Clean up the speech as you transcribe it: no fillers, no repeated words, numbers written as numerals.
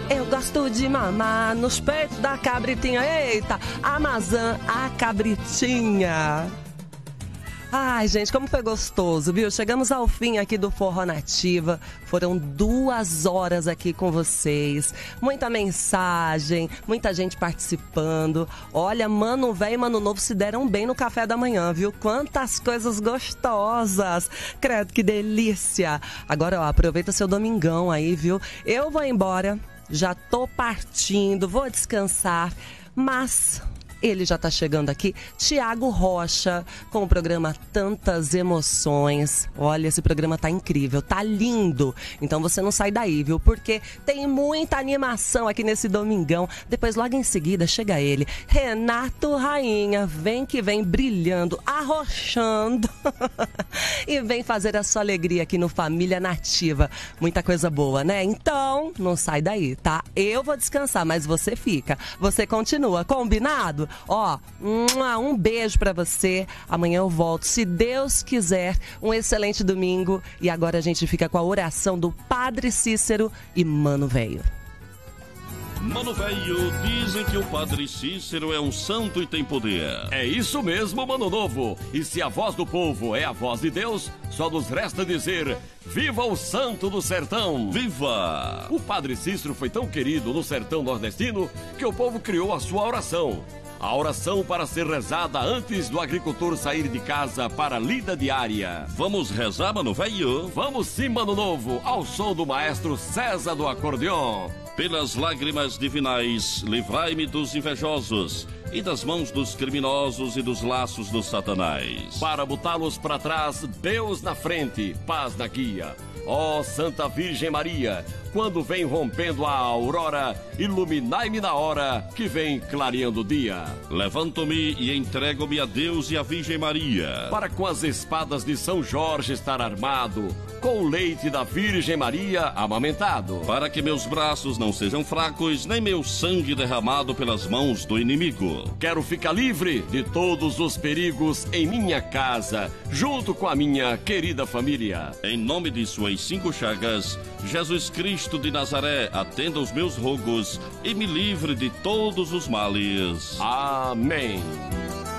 Eu gosto de mamar nos peitos da cabritinha. Eita, Amazã, a cabritinha. Ai, gente, como foi gostoso, viu? Chegamos ao fim aqui do Forró Nativa. Foram 2 horas aqui com vocês. Muita mensagem, muita gente participando. Olha, Mano Velho e Mano Novo se deram bem no café da manhã, viu? Quantas coisas gostosas. Credo, que delícia. Agora, ó, aproveita seu domingão aí, viu? Eu vou embora, já tô partindo, vou descansar, mas... ele já tá chegando aqui, Tiago Rocha, com o programa Tantas Emoções. Olha, esse programa tá incrível, tá lindo. Então você não sai daí, viu? Porque tem muita animação aqui nesse domingão. Depois, logo em seguida, chega ele, Renato Rainha. Vem que vem brilhando, arrochando. E vem fazer a sua alegria aqui no Família Nativa. Muita coisa boa, né? Então, não sai daí, tá? Eu vou descansar, mas você fica. Você continua, combinado? Ó, um beijo pra você. Amanhã eu volto, se Deus quiser. Um excelente domingo. E agora a gente fica com a oração do Padre Cícero e Mano Velho. Mano Velho, dizem que o Padre Cícero é um santo e tem poder. É isso mesmo, Mano Novo. E se a voz do povo é a voz de Deus, só nos resta dizer: viva o santo do sertão! Viva! O Padre Cícero foi tão querido no sertão nordestino que o povo criou a sua oração. A oração para ser rezada antes do agricultor sair de casa para a lida diária. Vamos rezar, Mano Velho? Vamos sim, Mano Novo, ao som do maestro César do acordeon. Pelas lágrimas divinais, livrai-me dos invejosos e das mãos dos criminosos e dos laços do Satanás. Para botá-los para trás, Deus na frente, paz na guia. Ó Santa Virgem Maria, quando vem rompendo a aurora, iluminai-me na hora que vem clareando o dia. Levanto-me e entrego-me a Deus e à Virgem Maria, para com as espadas de São Jorge estar armado, com o leite da Virgem Maria amamentado, para que meus braços não sejam fracos, nem meu sangue derramado pelas mãos do inimigo. Quero ficar livre de todos os perigos em minha casa, junto com a minha querida família. Em nome de suas 5 chagas, Jesus Cristo de Nazaré, atenda os meus rogos e me livre de todos os males. Amém.